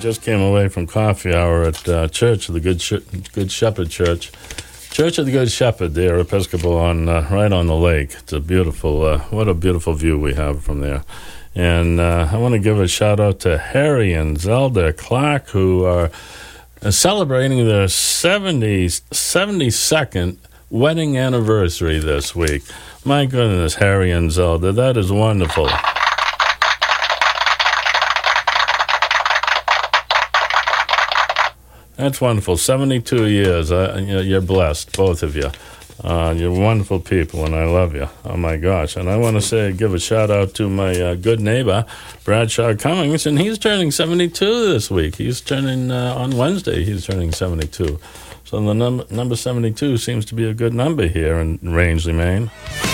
just came away from coffee hour at Church of the Good Shepherd Church. Church of the Good Shepherd there, Episcopal, right on the lake. It's a beautiful, what a beautiful view we have from there. And I want to give a shout out to Harry and Zelda Clark, who are celebrating their 72nd wedding anniversary this week. My goodness, Harry and Zelda, that is wonderful. That's wonderful. 72 years. You're blessed, both of you. You're wonderful people, and I love you. Oh, my gosh. And I want to give a shout-out to my good neighbor, Bradshaw Cummings, and he's turning 72 this week. He's turning, on Wednesday, he's turning 72. So the number 72 seems to be a good number here in Rangeley, Maine.